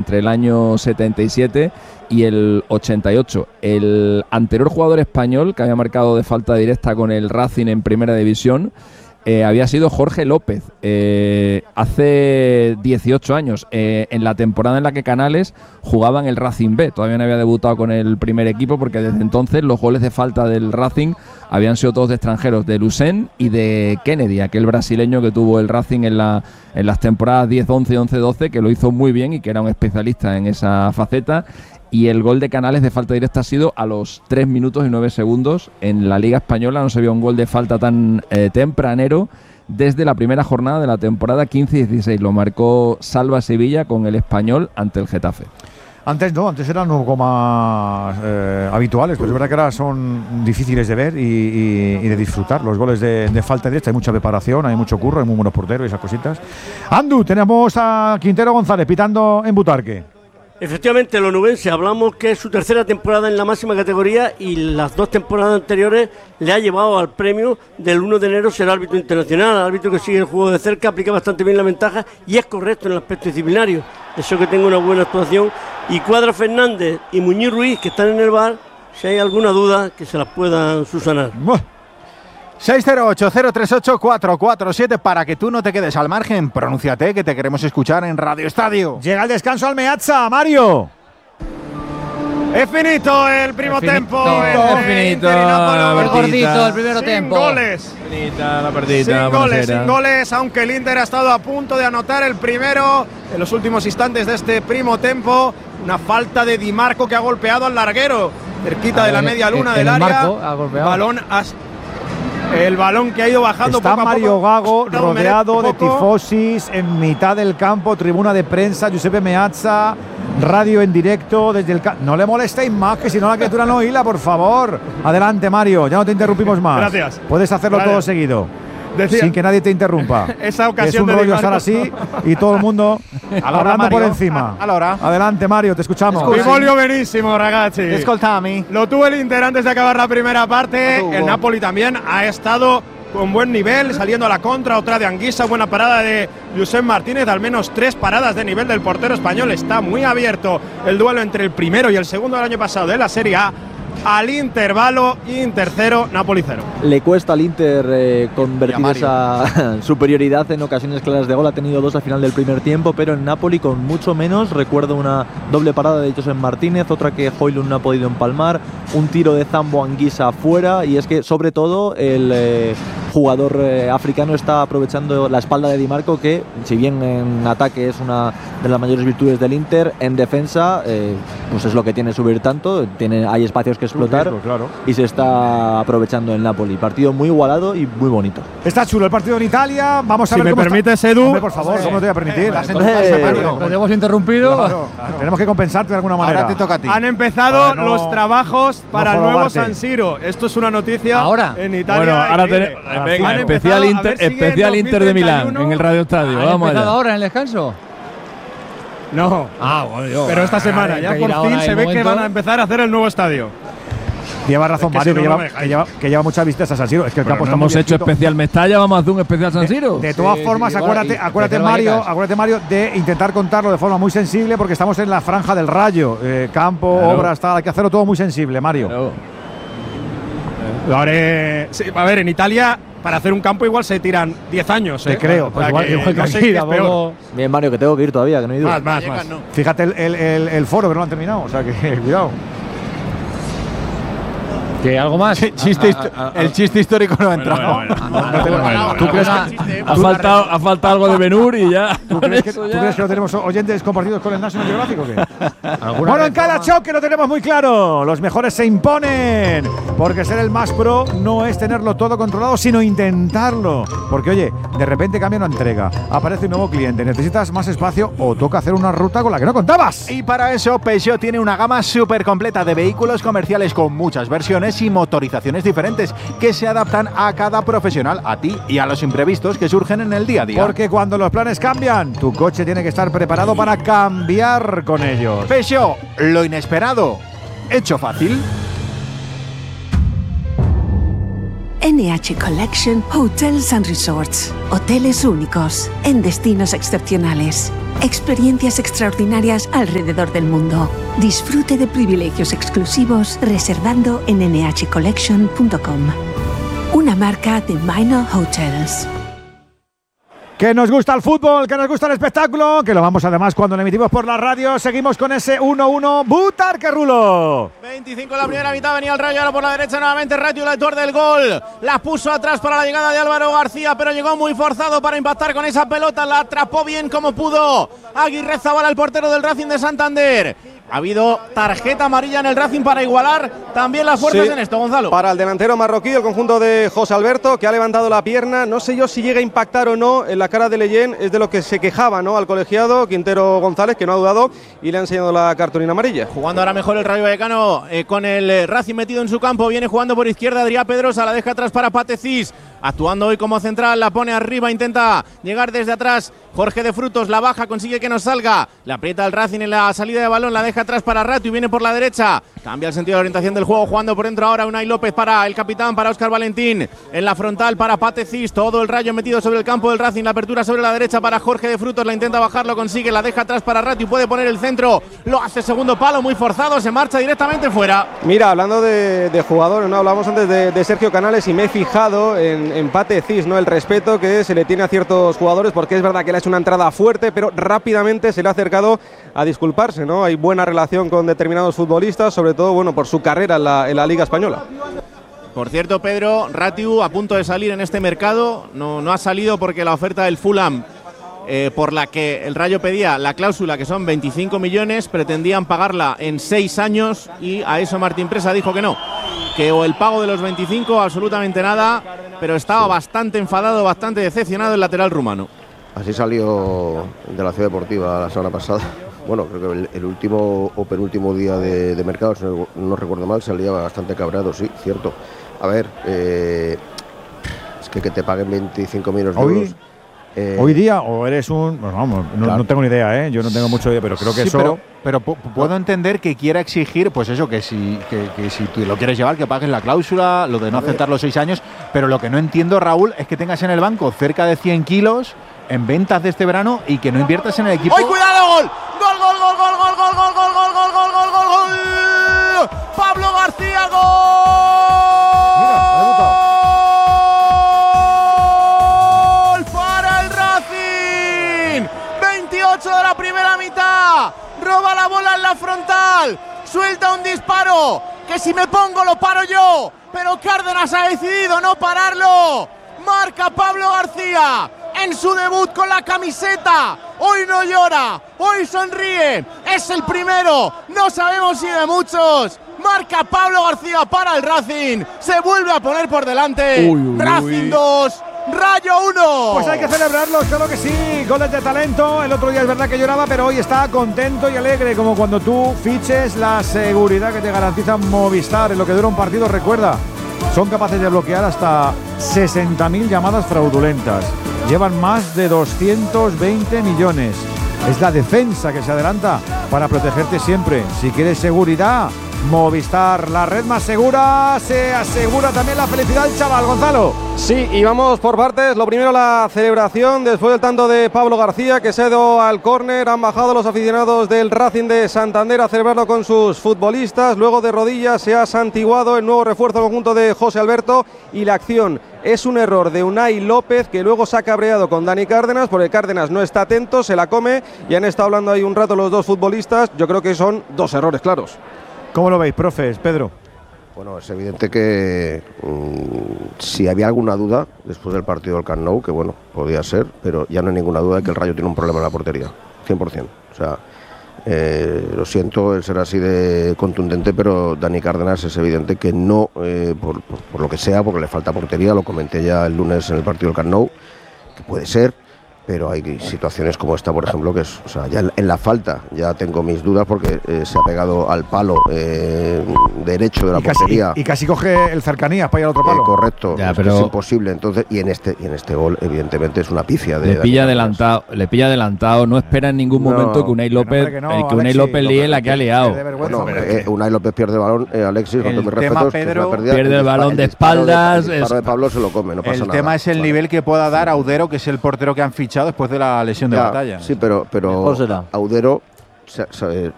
entre el año 77 y el 88. El anterior jugador español que había marcado de falta directa con el Racing en Primera División había sido Jorge López, hace 18 años, en la temporada en la que Canales jugaba en el Racing B. Todavía no había debutado con el primer equipo, porque desde entonces los goles de falta del Racing habían sido todos de extranjeros, de Lucén y de Kennedy, aquel brasileño que tuvo el Racing en las temporadas 10-11 y 11-12, que lo hizo muy bien y que era un especialista en esa faceta. Y el gol de Canales de falta directa ha sido a los 3 minutos y 9 segundos. En la Liga Española no se vio un gol de falta tan tempranero desde la primera jornada de la temporada 15-16. Lo marcó Salva Sevilla con el Español ante el Getafe. Antes eran un poco más habituales, pero es verdad que ahora son difíciles de ver y de disfrutar. Los goles de falta directa, hay mucha preparación, hay mucho curro, hay muy buenos porteros y esas cositas. Andu, tenemos a Quintero González pitando en Butarque. Efectivamente, el onubense, hablamos que es su tercera temporada en la máxima categoría y las 2 temporadas anteriores le ha llevado al premio del 1 de enero ser árbitro internacional, árbitro que sigue el juego de cerca, aplica bastante bien la ventaja y es correcto en el aspecto disciplinario. Eso que tenga una buena actuación. Y Cuadra Fernández y Muñiz Ruiz, que están en el VAR, si hay alguna duda, que se las puedan subsanar. 608-038-447 para que tú no te quedes al margen. Pronúnciate, que te queremos escuchar en Radio Estadio. Llega el descanso al Meazza, Mario. Es finito el primo tempo. Es finito. El gordito, el primero tempo. Goles. Finita la partida. Sin goles, aunque el Inter ha estado a punto de anotar el primero en los últimos instantes de este primo tempo. Una falta de Di Marco que ha golpeado al larguero, cerquita de la media luna del área. El balón que ha ido bajando está poco a Mario poco. Gago rodeado de tifosis en mitad del campo, tribuna de prensa, Giuseppe Meazza, radio en directo desde el no le molestéis más, que si no la criatura no hila, por favor. Adelante, Mario, ya no te interrumpimos más. Gracias. Puedes hacerlo todo seguido. Sin que nadie te interrumpa. Esa ocasión es un rollo estar así y todo el mundo hablando por encima. Adelante, Mario, te escuchamos. Bivolio benissimo, ragazzi. Escoltami. Lo tuvo el Inter antes de acabar la primera parte. El Napoli también ha estado con buen nivel, saliendo a la contra. Otra de Anguissa, buena parada de Josep Martínez. Al menos 3 paradas de nivel del portero español. Está muy abierto el duelo entre el primero y el segundo del año pasado de la Serie A. Al intervalo, Inter 0, Napoli 0. Le cuesta al Inter convertir esa superioridad en ocasiones claras de gol. Ha tenido 2 al final del primer tiempo, pero en Napoli con mucho menos. Recuerdo una doble parada de Josep Martínez, otra que Højlund no ha podido empalmar, un tiro de Zambo Anguissa afuera, y es que sobre todo el jugador africano está aprovechando la espalda de Di Marco, que si bien en ataque es una de las mayores virtudes del Inter, en defensa pues es lo que tiene subir tanto, hay espacios que explotar, claro. Y se está aprovechando el Napoli. Partido muy igualado y muy bonito. Está chulo el partido en Italia. Vamos a ver cómo me permites, Edu. Hombre, por favor, ¿cómo te voy a permitir? Lo hemos interrumpido. Claro. Tenemos que compensarte de alguna manera. Ahora te toca a ti. Han empezado los trabajos para el nuevo San Siro. Esto es una noticia ahora en Italia. Bueno, ahora venga, especial Inter de Milán en el Radio Estadio. Vamos allá. ¿Empezado ahora en el descanso? No. Bueno, pero esta semana ya por fin se ve que van a empezar a hacer el nuevo estadio. Lleva razón, Mario, que lleva muchas vistas a San Siro. Es que el campo está hemos hecho especial Mestalla, vamos a hacer un especial San Siro. De todas formas, acuérdate, Mario, de intentar contarlo de forma muy sensible, porque estamos en la franja del Rayo. Campo, obras, tal. Hay que hacerlo todo muy sensible, Mario. Lo haré. Sí, a ver, en Italia, para hacer un campo igual se tiran 10 años. Te creo. Pues igual, no sé qué es peor. Bien, Mario, que tengo que ir todavía, que no he ido. Más. Fíjate el foro, que no lo han terminado. O sea que cuidado. ¿Qué, algo más? El chiste histórico no ha entrado. ¿Tú crees que ha faltado algo de Ben-Hur y ya? ¿Tú crees que no tenemos oyentes compartidos con el National Geographic o qué? Bueno, en cada choque lo tenemos muy claro. Los mejores se imponen. Porque ser el más pro no es tenerlo todo controlado, sino intentarlo. Porque, oye, de repente cambia una entrega, aparece un nuevo cliente, necesitas más espacio o toca hacer una ruta con la que no contabas. Y para eso, Peugeot tiene una gama súper completa de vehículos comerciales con muchas versiones y motorizaciones diferentes que se adaptan a cada profesional, a ti y a los imprevistos que surgen en el día a día. Porque cuando los planes cambian, tu coche tiene que estar preparado para cambiar con ellos. Peugeot, lo inesperado, hecho fácil. NH Collection Hotels and Resorts. Hoteles únicos, en destinos excepcionales. Experiencias extraordinarias alrededor del mundo. Disfrute de privilegios exclusivos reservando en nhcollection.com. Una marca de Minor Hotels. Que nos gusta el fútbol, que nos gusta el espectáculo, que lo vamos además cuando lo emitimos por la radio. Seguimos con ese 1-1. Butarque Rulo. 25 en la primera mitad, venía el Rayo ahora por la derecha nuevamente. Ratiu, el autor del gol. La puso atrás para la llegada de Álvaro García, pero llegó muy forzado para impactar con esa pelota. La atrapó bien como pudo Aguirre Zabala, el portero del Racing de Santander. Ha habido tarjeta amarilla en el Racing para igualar también las fuerzas en esto, Gonzalo. Para el delantero marroquí, el conjunto de José Alberto, que ha levantado la pierna. No sé yo si llega a impactar o no en la cara de Leyen. Es de lo que se quejaba, ¿no?, al colegiado Quintero González, que no ha dudado y le ha enseñado la cartulina amarilla. Jugando ahora mejor el Rayo Vallecano con el Racing metido en su campo. Viene jugando por izquierda Adrià Pedrosa, la deja atrás para Patecís. Actuando hoy como central, la pone arriba, intenta llegar desde atrás. Jorge de Frutos la baja, consigue que no salga. La aprieta el Racing en la salida de balón, la deja atrás para Ratiu y viene por la derecha. Cambia el sentido de orientación del juego, jugando por dentro ahora Unai López para el capitán, para Óscar Valentín. En la frontal para Patecís, todo el Rayo metido sobre el campo del Racing. La apertura sobre la derecha para Jorge de Frutos, la intenta bajar, lo consigue, la deja atrás para Ratiu, puede poner el centro. Lo hace segundo palo, muy forzado, se marcha directamente fuera. Mira, hablando de jugadores, ¿no?, hablábamos antes de Sergio Canales y me he fijado en Patecís, ¿no?, el respeto que se le tiene a ciertos jugadores, porque es verdad que le ha hecho una entrada fuerte, pero rápidamente se le ha acercado a disculparse, ¿no? Hay buena relación con determinados futbolistas, sobre todo, bueno, por su carrera en la Liga Española. Por cierto, Pedro, Ratiu a punto de salir en este mercado, no ha salido porque la oferta del Fulham, por la que el Rayo pedía la cláusula, que son 25 millones, pretendían pagarla en 6 años y a eso Martín Presa dijo que no, que o el pago de los 25, absolutamente nada, pero estaba bastante enfadado, bastante decepcionado el lateral rumano. Así salió de la Ciudad Deportiva la semana pasada. Bueno, creo que el último o penúltimo día de mercado, si no recuerdo mal, salía bastante cabreado, sí, cierto. A ver, es que te paguen 25 millones de euros. Hoy día, o eres un... Bueno, vamos, no tengo ni idea, yo no tengo mucho idea, pero creo que sí, eso... Pero puedo entender que quiera exigir, pues eso, que si tú lo quieres llevar, que pagues la cláusula, lo de no aceptar los 6 años, pero lo que no entiendo, Raúl, es que tengas en el banco cerca de 100 kilos en ventas de este verano y que no inviertas en el equipo. ¡Ay, cuidado! ¡Gol! ¡Gol, gol, gol, gol, gol, gol, gol, gol, gol, gol, gol, gol, gol, gol! ¡Pablo García, gol! Mira, ha debutado. ¡Para el Racing! 28 de la primera mitad. Roba la bola en la frontal. Suelta un disparo que si me pongo lo paro yo. Pero Cárdenas ha decidido no pararlo. Marca Pablo García en su debut con la camiseta. Hoy no llora, hoy sonríe. Es el primero, no sabemos si de muchos. Marca Pablo García para el Racing. Se vuelve a poner por delante. Racing 2, Rayo 1. Pues hay que celebrarlo, claro que sí. Goles de talento. El otro día es verdad que lloraba, pero hoy está contento y alegre, como cuando tú fiches la seguridad que te garantiza Movistar en lo que dura un partido. Recuerda, son capaces de bloquear hasta 60.000 llamadas fraudulentas. Llevan más de 220 millones. Es la defensa que se adelanta para protegerte siempre. Si quieres seguridad, Movistar, la red más segura. Se asegura también la felicidad del chaval, Gonzalo. Sí, y vamos por partes. Lo primero, la celebración después del tanto de Pablo García, que se ha ido al córner. Han bajado los aficionados del Racing de Santander a celebrarlo con sus futbolistas. Luego de rodillas se ha santiguado el nuevo refuerzo conjunto de José Alberto. Y la acción es un error de Unai López, que luego se ha cabreado con Dani Cárdenas, porque Cárdenas no está atento, se la come y han estado hablando ahí un rato los dos futbolistas. Yo creo que son dos errores claros. ¿Cómo lo veis, profes? Pedro. Bueno, es evidente que si había alguna duda después del partido del Camp Nou, que bueno, podía ser, pero ya no hay ninguna duda de que el Rayo tiene un problema en la portería, 100%. O sea, lo siento el ser así de contundente, pero Dani Cárdenas es evidente que no, por lo que sea, porque le falta portería, lo comenté ya el lunes en el partido del Camp Nou, que puede ser, pero hay situaciones como esta, por ejemplo, que es, o sea, ya en la falta ya tengo mis dudas porque se ha pegado al palo derecho de la portería. Y casi coge el cercanías para ir al otro palo. Correcto, Ya, es pero es imposible. Entonces, y en este gol, evidentemente, es una pifia de le pilla Dani Carvajal. adelantado, no espera en ningún No, momento que Unai López, líe la que ha liado. Bueno, Unai López pierde el balón, Alexis, con todos mis respetos, que es una pérdida. Pierde el balón de espaldas. El disparo de Pablo se lo come, no pasa nada. El tema es el nivel que pueda dar Audero, que es el portero que han fichado después de la lesión de Batalla. Sí, pero Audero